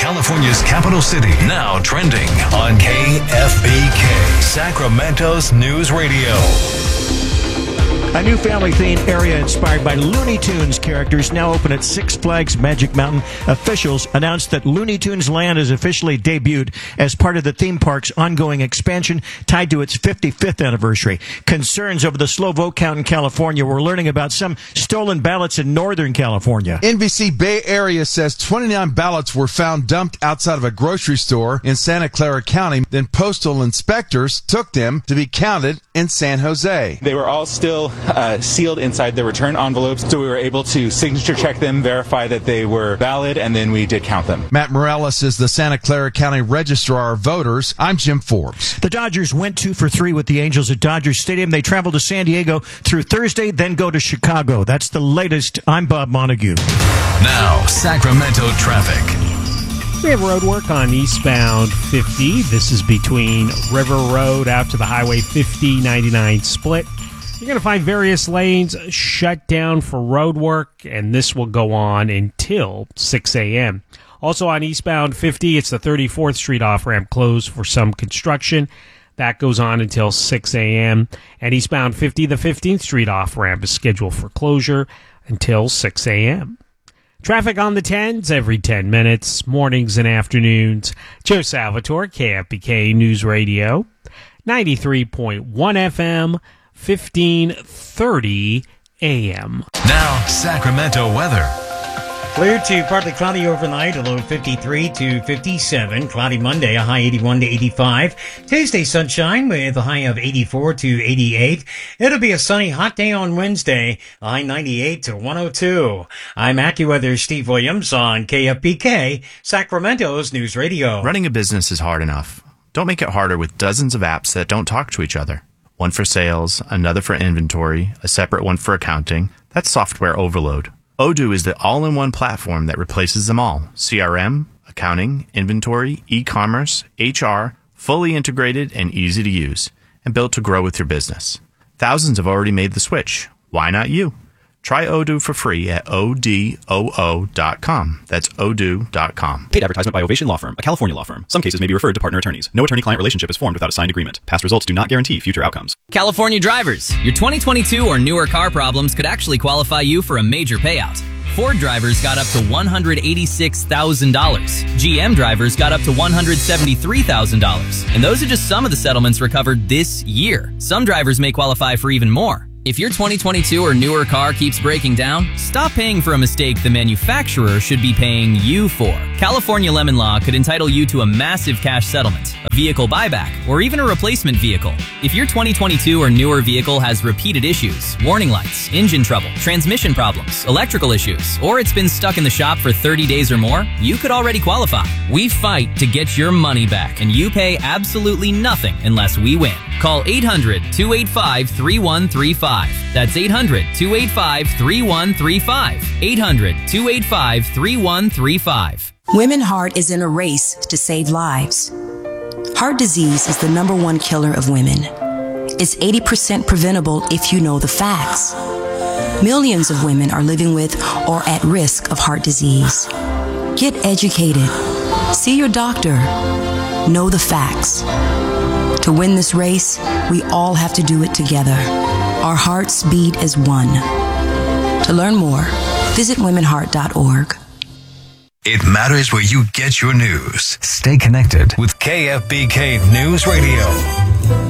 California's capital city. Now trending on KFBK, Sacramento's News Radio. A new family-themed area inspired by Looney Tunes characters now open at Six Flags Magic Mountain. Officials announced that Looney Tunes Land has officially debuted as part of the theme park's ongoing expansion tied to its 55th anniversary. Concerns over the slow vote count in California. We're learning about some stolen ballots in Northern California. NBC Bay Area says 29 ballots were found dumped outside of a grocery store in Santa Clara County. Then postal inspectors took them to be counted in San Jose. They were all still sealed inside the return envelopes, so we were able to signature check them, verify that they were valid, and then we did count them. Matt Morales is the Santa Clara County Registrar of Voters. I'm Jim Forbes. The Dodgers went 2 for 3 with the Angels at Dodger Stadium. They travel to San Diego through Thursday, then go to Chicago. That's the latest. I'm Bob Montague. Now, Sacramento traffic. We have road work on eastbound 50. This is between River Road out to the Highway 50-99 split. You're going to find various lanes shut down for road work, and this will go on until 6 a.m. Also on eastbound 50, it's the 34th Street off-ramp closed for some construction. That goes on until 6 a.m. And eastbound 50, the 15th Street off-ramp is scheduled for closure until 6 a.m. Traffic on the 10s every 10 minutes, mornings and afternoons. Joe Salvatore, KFBK News Radio, 93.1 FM, 1530 AM. Now, Sacramento weather. Clear to partly cloudy overnight, a low 53 to 57. Cloudy Monday, a high 81 to 85. Tuesday, sunshine with a high of 84 to 88. It'll be a sunny, hot day on Wednesday, a high 98 to 102. I'm AccuWeather Steve Williams on KFBK, Sacramento's News Radio. Running a business is hard enough. Don't make it harder with dozens of apps that don't talk to each other. One for sales, another for inventory, a separate one for accounting. That's software overload. Odoo is the all-in-one platform that replaces them all. CRM, accounting, inventory, e-commerce, HR, fully integrated and easy to use, and built to grow with your business. Thousands have already made the switch. Why not you? Try Odoo for free at odoo.com. That's odoo.com. Paid advertisement by Ovation Law Firm, a California law firm. Some cases may be referred to partner attorneys. No attorney-client relationship is formed without a signed agreement. Past results do not guarantee future outcomes. California drivers, your 2022 or newer car problems could actually qualify you for a major payout. Ford drivers got up to $186,000. GM drivers got up to $173,000. And those are just some of the settlements recovered this year. Some drivers may qualify for even more. If your 2022 or newer car keeps breaking down, stop paying for a mistake the manufacturer should be paying you for. California Lemon Law could entitle you to a massive cash settlement, a vehicle buyback, or even a replacement vehicle. If your 2022 or newer vehicle has repeated issues, warning lights, engine trouble, transmission problems, electrical issues, or it's been stuck in the shop for 30 days or more, you could already qualify. We fight to get your money back, and you pay absolutely nothing unless we win. Call 800-285-3135. That's 800-285-3135. 800-285-3135. Women Heart is in a race to save lives. Heart disease is the #1 killer of women. It's 80% preventable if you know the facts. Millions of women are living with or at risk of heart disease. Get educated. See your doctor. Know the facts. To win this race, we all have to do it together. Our hearts beat as one. To learn more, visit womenheart.org. It matters where you get your news. Stay connected with KFBK News Radio.